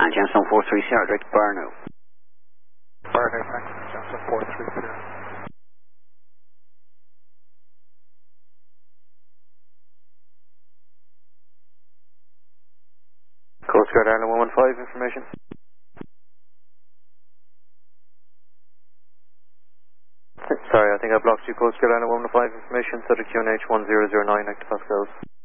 Gemstone 43 Sierra, direct to Bar now. Bar now, thanks. Gemstone 43 Sierra. Coast Guard Ireland 115, information. Sorry, I think I blocked you. Coast Guard Ireland 115, information. Subject QNH 1009, Hector Pascals.